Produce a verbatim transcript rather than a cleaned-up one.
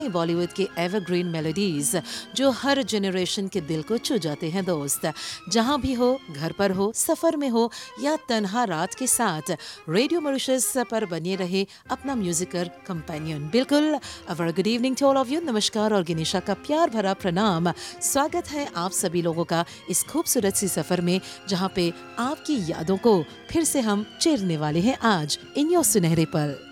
बॉलीवुड के evergreen melodies जो हर generation के दिल को छू जाते हैं दोस्त। जहां भी हो, घर पर हो, सफर में हो या तन्हा रात के साथ, रेडियो मॉरिशस पर बने रहे अपना म्यूजिकल कंपेनियन। बिल्कुल। A very good evening to all of you. नमस्कार और गिनिशा का प्यार भरा प्रणाम। स्वागत है आप सभी लोगों का इस खूबसूरत सी सफर में, जहां पे आपकी यादों को फिर से हम चेरने वाले हैं आज इन योर सुनहरे पल।